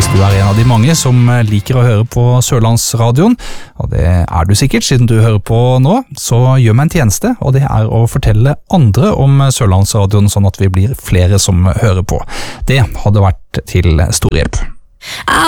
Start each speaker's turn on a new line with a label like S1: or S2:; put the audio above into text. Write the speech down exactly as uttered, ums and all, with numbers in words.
S1: du er en av de mange som liker å høre på Sørlandsradioen, og det er du sikkert siden du hører på nå, så gjør meg en tjeneste, og det er å fortelle andre om Sørlandsradioen sånn at vi blir flere som hører på. Det hadde vært til stor hjelp.